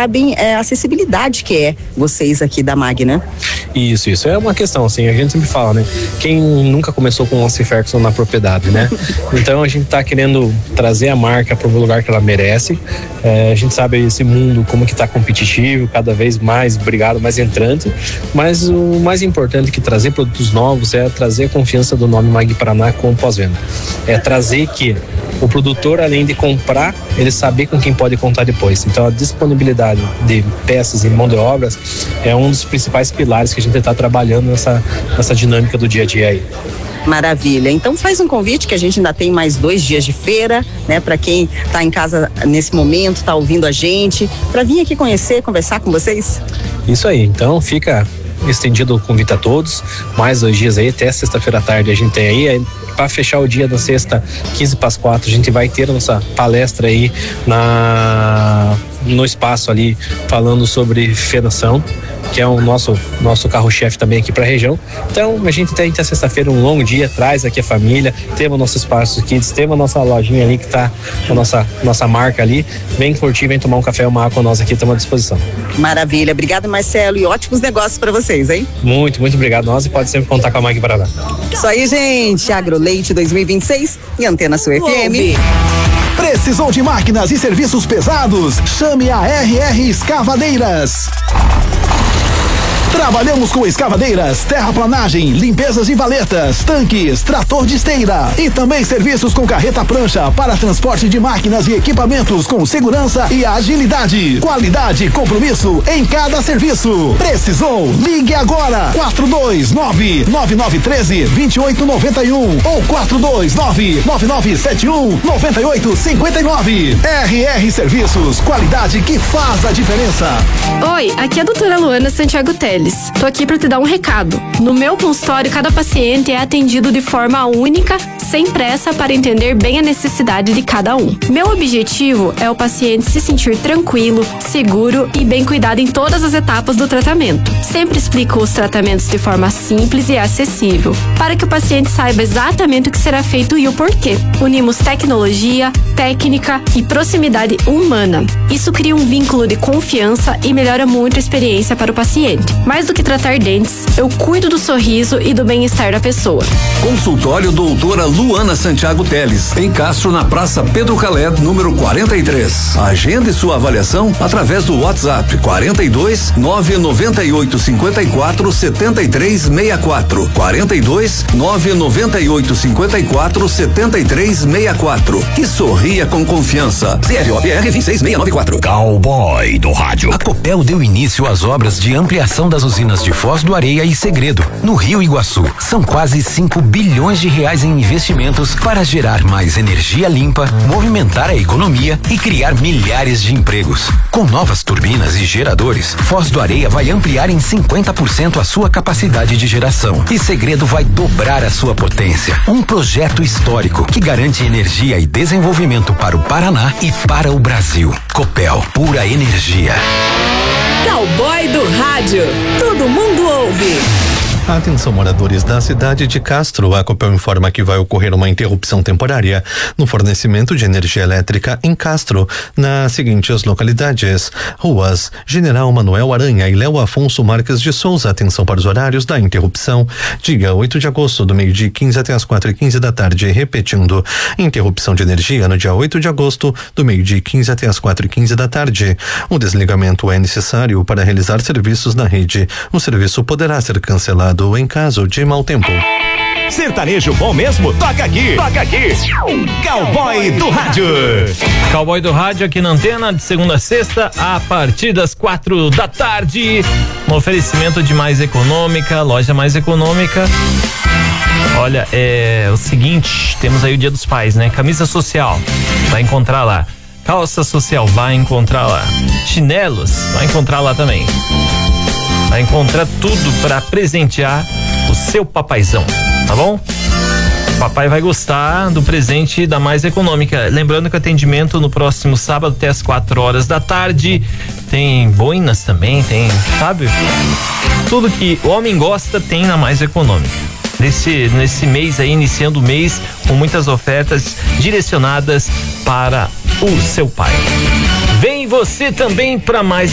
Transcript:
sabem a acessibilidade que é vocês aqui da MAG, né? Isso é uma questão, assim, a gente sempre fala, né? Quem nunca começou com Once Ferguson na propriedade, né? Então a gente tá querendo trazer a marca para o lugar que ela merece. A gente sabe esse mundo como que tá competitivo, cada vez mais brigado, mais entrante, mas o mais importante que trazer produtos novos é trazer a confiança do nome MAG Paraná com o pós-venda. É trazer que o produtor, além de comprar, ele saber com quem pode contar depois. Então a disponibilidade de peças e mão de obras é um dos principais pilares que a gente está trabalhando nessa dinâmica do dia a dia aí. Maravilha. Então faz um convite, que a gente ainda tem mais 2 dias de feira, né? Para quem está em casa nesse momento, está ouvindo a gente, para vir aqui conhecer, conversar com vocês. Isso aí. Então fica estendido o convite a todos, mais 2 dias aí, até sexta-feira à tarde a gente tem aí, para fechar o dia da sexta, 15:04, a gente vai ter a nossa palestra aí no espaço ali, falando sobre federação, que é o nosso carro-chefe também aqui para a região. Então a gente tem até sexta-feira um longo dia, traz aqui a família, temos nosso espaço kids, temos a nossa lojinha ali que tá a nossa marca ali. Vem curtir, vem tomar um café, uma água com nós aqui, estamos à disposição. Maravilha, obrigado, Marcelo, e ótimos negócios para vocês, hein? Muito obrigado nós, e pode sempre contar com a MAG Paraná. Isso aí, gente, Agroleite 2026 e Antena Sul FM. Precisou de máquinas e serviços pesados? Chame a RR Escavadeiras. Trabalhamos com escavadeiras, terraplanagem, limpezas de valetas, tanques, trator de esteira e também serviços com carreta prancha para transporte de máquinas e equipamentos com segurança e agilidade. Qualidade e compromisso em cada serviço. Precisou? Ligue agora. 429-9913-2891 ou 429-9971-9859. RR Serviços, qualidade que faz a diferença. Oi, aqui é a doutora Luana Santiago Teles. Tô aqui para te dar um recado. No meu consultório, cada paciente é atendido de forma única, sem pressa, para entender bem a necessidade de cada um. Meu objetivo é o paciente se sentir tranquilo, seguro e bem cuidado em todas as etapas do tratamento. Sempre explico os tratamentos de forma simples e acessível, para que o paciente saiba exatamente o que será feito e o porquê. Unimos tecnologia, técnica e proximidade humana. Isso cria um vínculo de confiança e melhora muito a experiência para o paciente. Mais do que tratar dentes, eu cuido do sorriso e do bem-estar da pessoa. Consultório doutora Luana Santiago Teles, em Castro, na Praça Pedro Calé, número 43. Agende sua avaliação através do WhatsApp 42 998 54 73 64. 42 998 54 73 64. E sorria com confiança. CROPR 26694. Cowboy do Rádio. A Copel deu início às obras de ampliação das usinas de Foz do Areia e Segredo, no Rio Iguaçu. São quase 5 bilhões de reais em investimentos para gerar mais energia limpa, movimentar a economia e criar milhares de empregos. Com novas turbinas e geradores, Foz do Areia vai ampliar em 50% a sua capacidade de geração e Segredo vai dobrar a sua potência. Um projeto histórico que garante energia e desenvolvimento para o Paraná e para o Brasil. Copel, pura energia. Cowboy do Rádio. Todo mundo ouve. Atenção, moradores da cidade de Castro. A Copel informa que vai ocorrer uma interrupção temporária no fornecimento de energia elétrica em Castro, nas seguintes localidades: ruas General Manuel Aranha e Léo Afonso Marques de Souza. Atenção para os horários da interrupção. Dia 8 de agosto, do meio-dia 15 até as 4:15 da tarde. Repetindo, interrupção de energia no dia 8 de agosto, do meio-dia 15 até as 4:15 da tarde. O desligamento é necessário para realizar serviços na rede. O serviço poderá ser cancelado em caso de mau tempo. Sertanejo bom mesmo? Toca aqui! Toca aqui! Cowboy do Rádio. Cowboy do Rádio aqui na Antena, de segunda a sexta, a partir das 4 da tarde. Um oferecimento de Mais Econômica, loja Mais Econômica. Olha, é o seguinte, temos aí o Dia dos Pais, né? Camisa social, vai encontrar lá. Calça social, vai encontrar lá. Chinelos, vai encontrar lá também. Vai encontrar tudo para presentear o seu papaizão, tá bom? O papai vai gostar do presente da Mais Econômica. Lembrando que o atendimento no próximo sábado até as 4 horas da tarde. Tem boinas também, tem, sabe? Tudo que o homem gosta tem na Mais Econômica. Nesse mês aí, iniciando o mês com muitas ofertas direcionadas para o seu pai. Vem você também para Mais